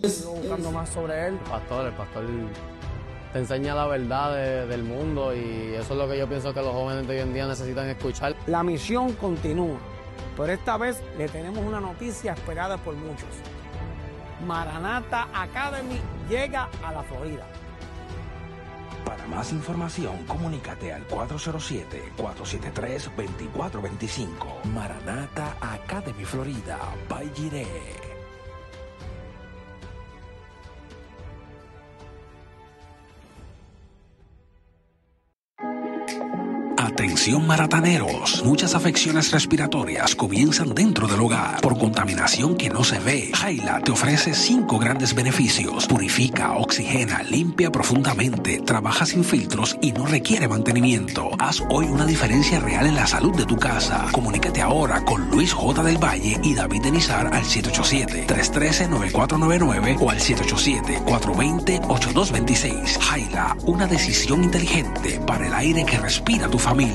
Sigo buscando más sobre él. El pastor te enseña la verdad del mundo y eso es lo que yo pienso que los jóvenes de hoy en día necesitan escuchar. La misión continúa, pero esta vez le tenemos una noticia esperada por muchos. Maranatha Academy llega a la Florida. Para más información, comunícate al 407-473-2425. Maranatha Academy Florida, by Jireh. Atención marataneros, muchas afecciones respiratorias comienzan dentro del hogar por contaminación que no se ve. Jaila te ofrece 5 grandes beneficios: purifica, oxigena, limpia profundamente, trabaja sin filtros y no requiere mantenimiento. Haz hoy una diferencia real en la salud de tu casa. Comunícate ahora con Luis J. del Valle y David Denizar al 787-313-9499 o al 787-420-8226. Jaila, una decisión inteligente para el aire que respira tu familia.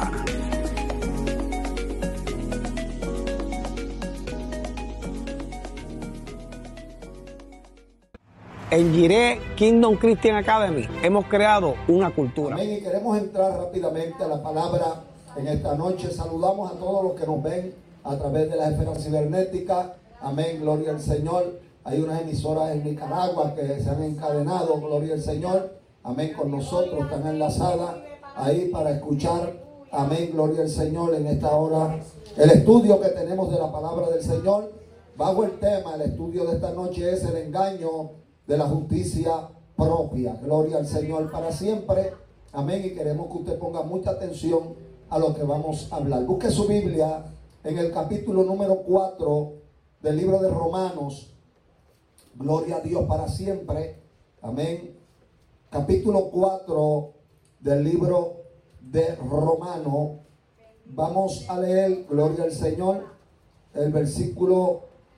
En Jireh Kingdom Christian Academy hemos creado una cultura. Amén. Y queremos entrar rápidamente a la palabra en esta noche. Saludamos a todos los que nos ven a través de las esferas cibernéticas. Amén, gloria al Señor. Hay unas emisoras en Nicaragua que se han encadenado, gloria al Señor. Amén, con nosotros, están enlazadas ahí para escuchar, amén, gloria al Señor, en esta hora el estudio que tenemos de la palabra del Señor. Bajo el tema, el estudio de esta noche es el engaño de la justicia propia. Gloria al Señor para siempre, amén. Y queremos que usted ponga mucha atención a lo que vamos a hablar. Busque su Biblia en el capítulo número 4 del libro de Romanos. Gloria a Dios para siempre, amén. Capítulo 4 del libro de Romano. Vamos a leer, gloria al Señor, el versículo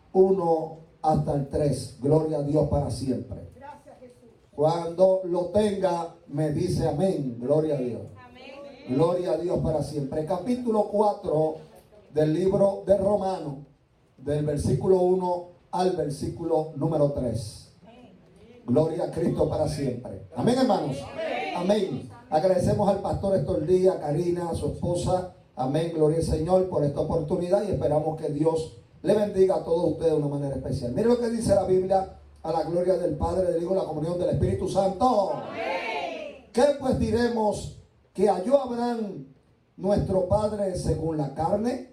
1 hasta el 3. Gloria a Dios para siempre. Gracias, Jesús. Cuando lo tenga, me dice amén. Gloria a Dios. Amén. Gloria a Dios para siempre. Capítulo 4 del libro de Romano, del versículo 1 al versículo número 3. Gloria a Cristo para siempre. Amén, hermanos. Amén. Agradecemos al pastor Héctor Díaz, Karina, a su esposa. Amén, gloria al Señor por esta oportunidad y esperamos que Dios le bendiga a todos ustedes de una manera especial. Mire lo que dice la Biblia, a la gloria del Padre, del Hijo y la comunión del Espíritu Santo. Amén. ¿Qué pues diremos? ¿Que halló Abraham nuestro padre según la carne?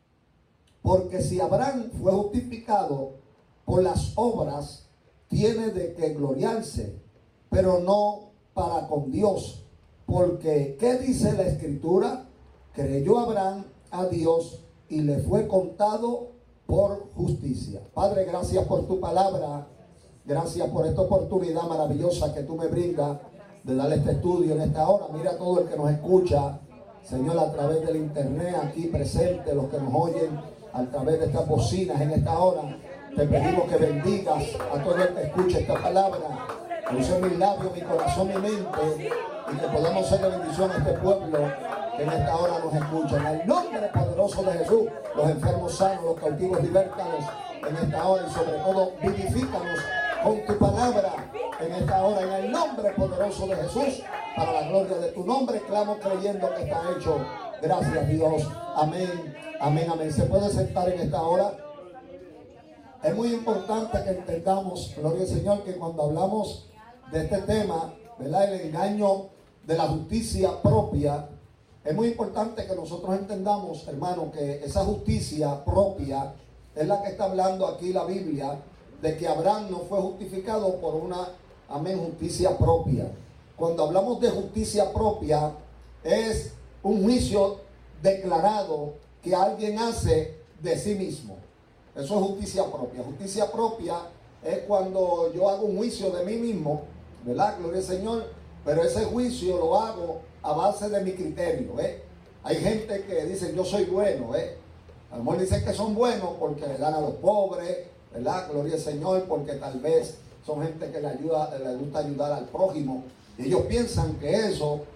Porque si Abraham fue justificado por las obras, tiene de que gloriarse, pero no para con Dios. Porque, ¿qué dice la Escritura? Creyó Abraham a Dios y le fue contado por justicia. Padre, gracias por tu palabra. Gracias por esta oportunidad maravillosa que tú me brindas de darle este estudio en esta hora. Mira a todo el que nos escucha, Señor, a través del internet aquí presente, los que nos oyen a través de estas bocinas en esta hora. Te pedimos que bendigas a todo el que escuche esta palabra. Use mis labios, mi corazón, mi mente, y que podamos ser de bendición a este pueblo que en esta hora nos escucha. En el nombre poderoso de Jesús, los enfermos sanos, los cautivos libertados en esta hora, y sobre todo vivifícanos con tu palabra en esta hora, en el nombre poderoso de Jesús, para la gloria de tu nombre. Clamo creyendo que está hecho. Gracias, Dios. Amén, amén, amén. ¿Se puede sentar en esta hora? Es muy importante que entendamos, gloria al Señor, que cuando hablamos de este tema, ¿verdad?, el engaño de la justicia propia, es muy importante que nosotros entendamos, hermano, que esa justicia propia es la que está hablando aquí la Biblia, de que Abraham no fue justificado por una, amén, justicia propia. Cuando hablamos de justicia propia, es un juicio declarado que alguien hace de sí mismo. Eso es justicia propia. Justicia propia es cuando yo hago un juicio de mí mismo, ¿verdad? Gloria al Señor. Pero ese juicio lo hago a base de mi criterio, Hay gente que dice, yo soy bueno, A lo mejor dicen que son buenos porque le dan a los pobres, ¿verdad? Gloria al Señor, porque tal vez son gente que le gusta ayudar al prójimo. Y ellos piensan que eso